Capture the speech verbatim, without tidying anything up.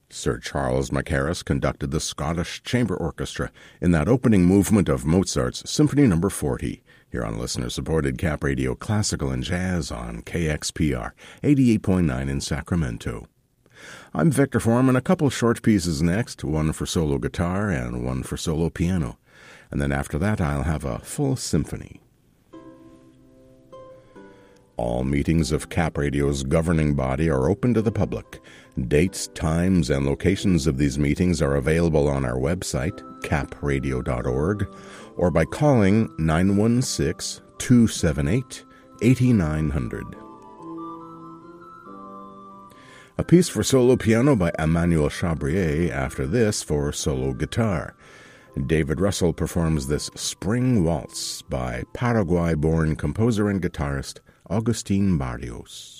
Sir Charles Mackerras conducted the Scottish Chamber Orchestra in that opening movement of Mozart's Symphony Number forty, here on listener-supported Cap Radio Classical and Jazz on K X P R, eighty-eight point nine in Sacramento. I'm Victor Foreman, a couple short pieces next, one for solo guitar and one for solo piano. And then after that, I'll have a full symphony. All meetings of Cap Radio's governing body are open to the public. Dates, times, and locations of these meetings are available on our website, cap radio dot org, or by calling nine one six, two seven eight, eight nine zero zero. A piece for solo piano by Emmanuel Chabrier, after this for solo guitar. David Russell performs this Spring Waltz by Paraguay-born composer and guitarist Agustin Barrios.